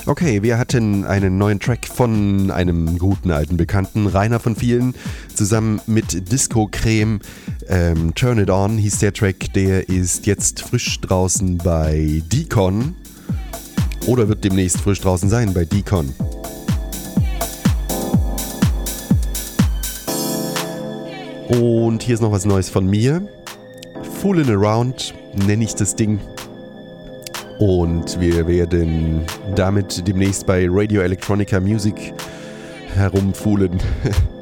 Okay, wir hatten einen neuen Track von einem guten alten Bekannten, Rainer von vielen, zusammen mit Disco Creme. Turn It On hieß der Track, der ist jetzt frisch draußen bei Deacon oder wird demnächst frisch draußen sein bei Deacon. Und hier ist noch was Neues von mir. Foolin' Around nenne ich das Ding. Und wir werden damit demnächst bei Radio Electronica Music herumfoolen.